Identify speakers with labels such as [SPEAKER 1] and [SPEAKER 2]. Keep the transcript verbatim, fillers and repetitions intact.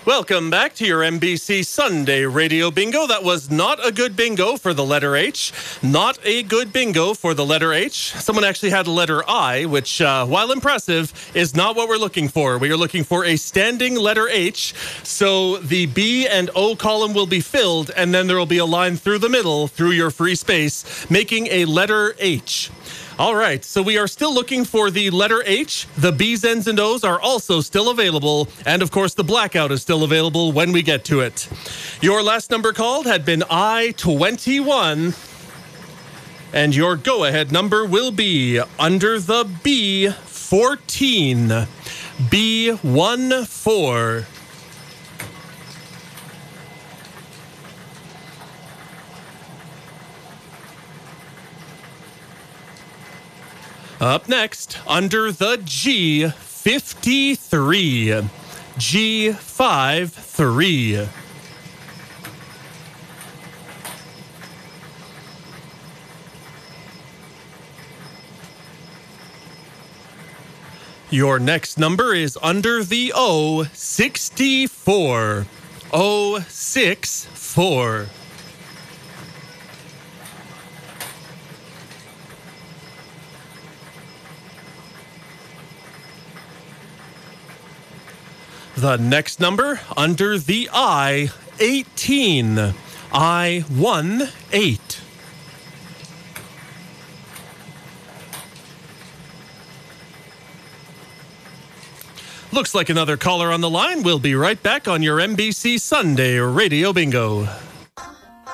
[SPEAKER 1] Welcome back to your N B C Sunday Radio Bingo. That was not a good bingo for the letter H. Not a good bingo for the letter H. Someone actually had a letter I, which, uh, while impressive, is not what we're looking for. We are looking for a standing letter H. So the B and O column will be filled, and then there will be a line through the middle, through your free space, making a letter H. All right, so we are still looking for the letter H. The B's, N's, and O's are also still available. And, of course, the blackout is still available when we get to it. Your last number called had been I twenty-one. And your go-ahead number will be under the B fourteen. B one four. Up next, under the G fifty-three. G five three. Your next number is under the O sixty-four. O six four. The next number under the I eighteen. I one eight. Looks like another caller on the line. We'll be right back on your N B C Sunday Radio Bingo.